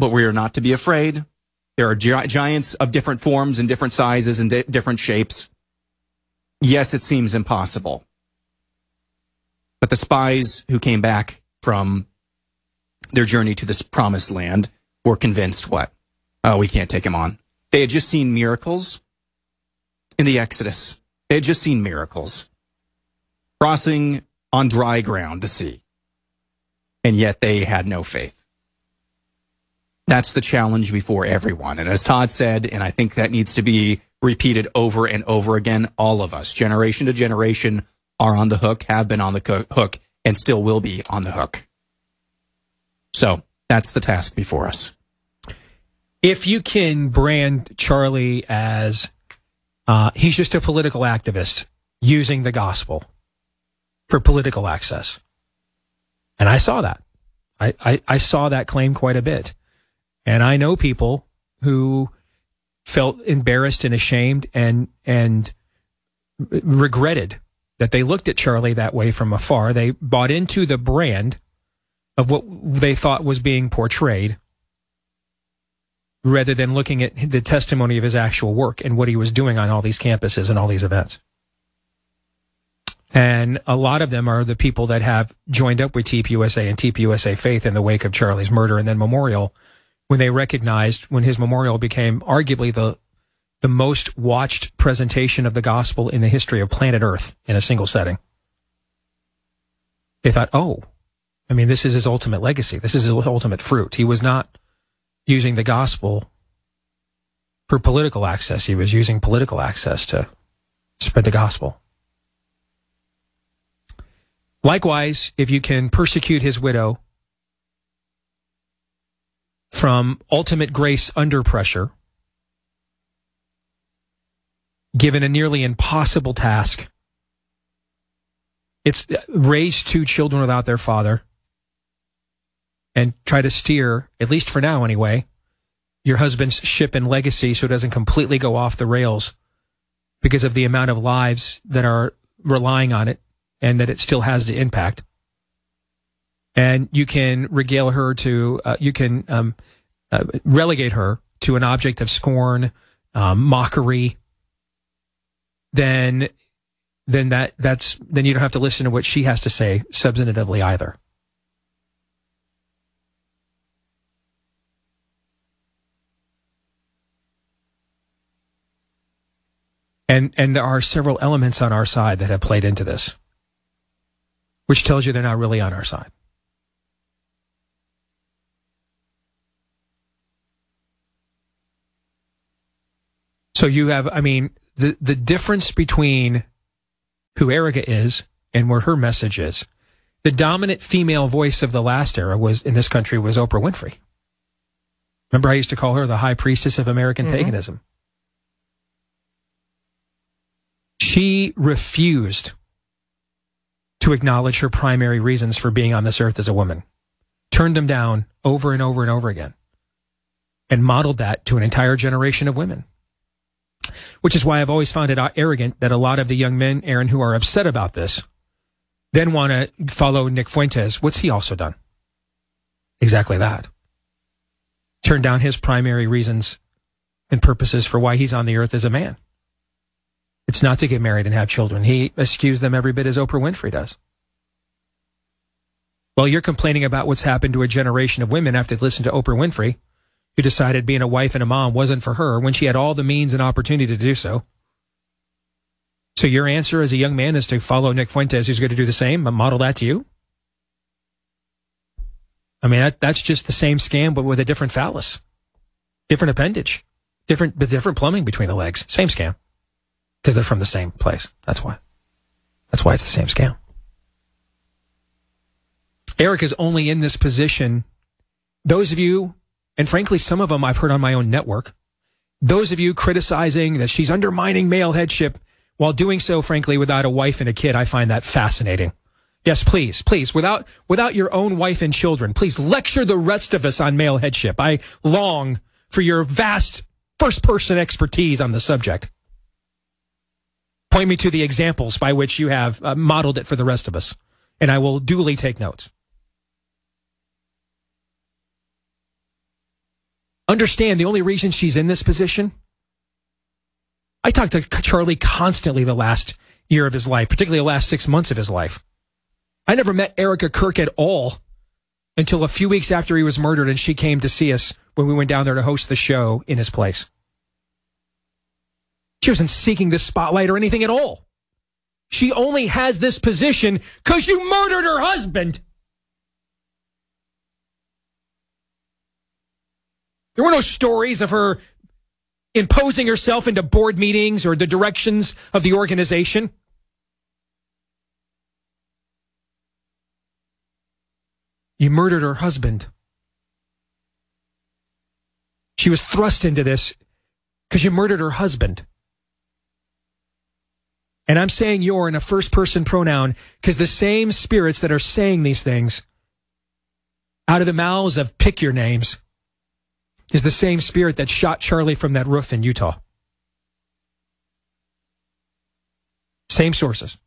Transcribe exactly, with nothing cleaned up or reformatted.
but we are not to be afraid. There are gi- giants of different forms and different sizes and di- different shapes. Yes, it seems impossible. But the spies who came back from their journey to this promised land were convinced what? Oh, we can't take him on. They had just seen miracles in the Exodus. They had just seen miracles. Crossing on dry ground, the sea. And yet they had no faith. That's the challenge before everyone. And as Todd said, and I think that needs to be repeated over and over again, all of us, generation to generation, are on the hook, have been on the co- hook, and still will be on the hook. So that's the task before us. If you can brand Charlie as uh, he's just a political activist using the gospel for political access, and I saw that. I, I, I saw that claim quite a bit. And I know people who felt embarrassed and ashamed and and regretted that they looked at Charlie that way from afar. They bought into the brand of what they thought was being portrayed rather than looking at the testimony of his actual work and what he was doing on all these campuses and all these events. And a lot of them are the people that have joined up with T P U S A and T P U S A Faith in the wake of Charlie's murder and then memorial, when they recognized, when his memorial became arguably the the most watched presentation of the gospel in the history of planet Earth in a single setting. They thought, oh, I mean, this is his ultimate legacy. This is his ultimate fruit. He was not using the gospel for political access. He was using political access to spread the gospel. Likewise, if you can persecute his widow from ultimate grace under pressure, given a nearly impossible task, it's raise two children without their father and try to steer, at least for now anyway, your husband's ship and legacy so it doesn't completely go off the rails because of the amount of lives that are relying on it and that it still has to impact. And you can regale her to, uh, you can um, uh, relegate her to an object of scorn, um, mockery. Then, then that that's then you don't have to listen to what she has to say substantively either. And and there are several elements on our side that have played into this, which tells you they're not really on our side. So you have, I mean, the, the difference between who Erica is and where her message is. The dominant female voice of the last era was in this country was Oprah Winfrey. Remember, I used to call her the high priestess of American mm-hmm. paganism. She refused to acknowledge her primary reasons for being on this earth as a woman, turned them down over and over and over again, and modeled that to an entire generation of women. Which is why I've always found it arrogant that a lot of the young men, Aaron, who are upset about this, then want to follow Nick Fuentes. What's he also done? Exactly that. Turned down his primary reasons and purposes for why he's on the earth as a man. It's not to get married and have children. He eschews them every bit as Oprah Winfrey does. Well, you're complaining about what's happened to a generation of women after they listened to Oprah Winfrey, who decided being a wife and a mom wasn't for her when she had all the means and opportunity to do so. So your answer as a young man is to follow Nick Fuentes, who's going to do the same, and model that to you? I mean, that, that's just the same scam, but with a different phallus, different appendage, different, but different plumbing between the legs. Same scam, because they're from the same place. That's why. That's why it's the same scam. Eric is only in this position. Those of you, and frankly, some of them I've heard on my own network, those of you criticizing that she's undermining male headship while doing so, frankly, without a wife and a kid, I find that fascinating. Yes, please, please, without without your own wife and children, please lecture the rest of us on male headship. I long for your vast first-person expertise on the subject. Point me to the examples by which you have uh, modeled it for the rest of us, and I will duly take notes. Understand the only reason she's in this position? I talked to Charlie constantly the last year of his life, particularly the last six months of his life. I never met Erica Kirk at all until a few weeks after he was murdered, and she came to see us when we went down there to host the show in his place. She wasn't seeking this spotlight or anything at all. She only has this position because you murdered her husband. There were no stories of her imposing herself into board meetings or the directions of the organization. You murdered her husband. She was thrust into this because you murdered her husband. And I'm saying you're in a first-person pronoun because the same spirits that are saying these things out of the mouths of pick your names is the same spirit that shot Charlie from that roof in Utah. Same sources.